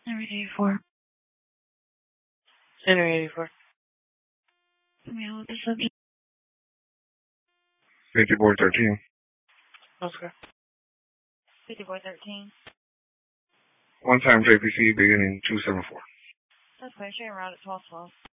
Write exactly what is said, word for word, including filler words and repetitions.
Henry eighty-four. Henry eighty-four. Male with the subject. Safety board thirteen. Oscar. Safety board thirteen. One time J P C beginning two seven four. That's clear. Sharing route at twelve twelve.